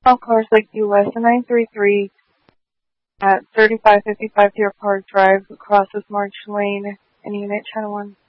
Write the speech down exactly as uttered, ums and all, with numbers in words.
All cars like U S nine three three at thirty-five fifty-five Deer Park Drive, crosses March Lane, and Unit Channel one.